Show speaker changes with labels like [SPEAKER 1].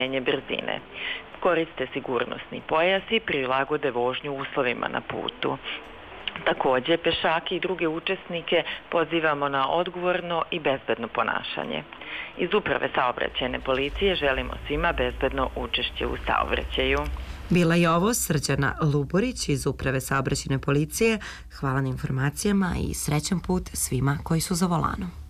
[SPEAKER 1] brzine. Koriste sigurnosni pojas i prilagode vožnju uslovima na putu. Takođe, pešake i druge učesnike pozivamo na odgovorno i bezbedno ponašanje. Iz Uprave saobraćajne policije želimo svima bezbedno učešće u saobraćaju.
[SPEAKER 2] Bila je ovo Srđana Luborić iz Uprave saobraćajne policije. Hvala na informacijama i srećan put svima koji su za volanom.